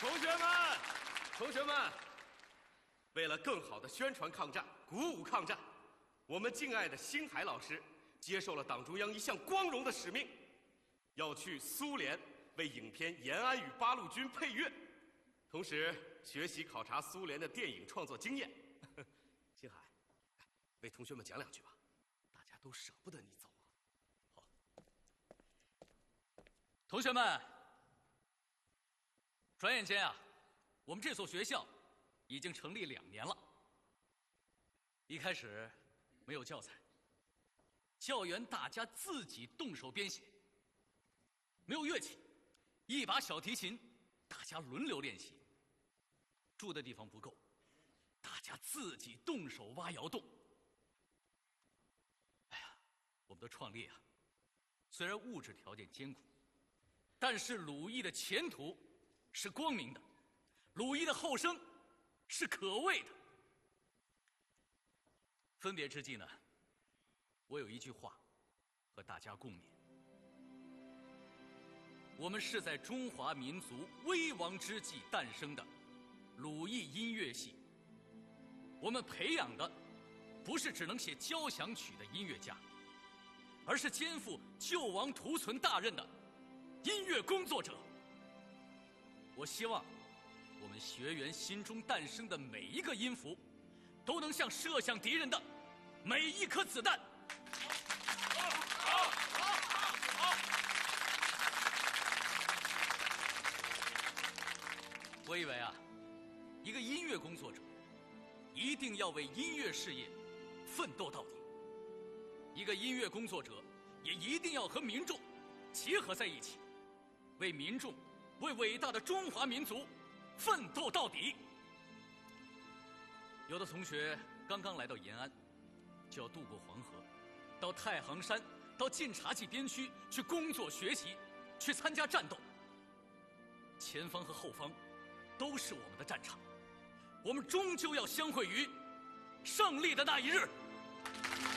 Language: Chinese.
同学们，为了更好的宣传抗战、鼓舞抗战，我们敬爱的星海老师接受了党中央一项光荣的使命，要去苏联为影片《延安与八路军》配乐，同时学习考察苏联的电影创作经验。星海，为同学们讲两句吧，大家都舍不得你走啊。好， 同学们，转眼间啊，我们这所学校已经成立2年了。一开始没有教材，教员大家自己动手编写，没有乐器，一把小提琴，大家轮流练习。住的地方不够，大家自己动手挖窑洞。哎呀，我们的创立啊，虽然物质条件艰苦，但是鲁艺的前途是光明的，鲁艺的后生是可畏的。分别之际呢，我有一句话和大家共勉：我们是在中华民族危亡之际诞生的鲁艺音乐系，我们培养的不是只能写交响曲的音乐家，而是肩负救亡图存大任的音乐工作者。我希望我们学员心中诞生的每一个音符，都能像射向敌人的每一颗子弹。我以为啊，一个音乐工作者一定要为音乐事业奋斗到底，一个音乐工作者也一定要和民众结合在一起，为民众，为伟大的中华民族奋斗到底。有的同学刚刚来到延安，就要渡过黄河，到太行山，到晋察冀边区去工作学习，去参加战斗。前方和后方都是我们的战场，我们终究要相会于胜利的那一日。